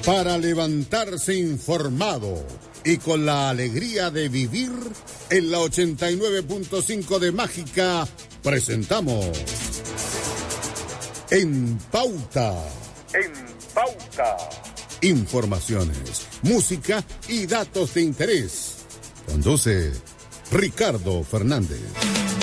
Para levantarse informado y con la alegría de vivir, en la 89.5 de Mágica presentamos En Pauta. En Pauta. Informaciones, música y datos de interés. Conduce Ricardo Fernández.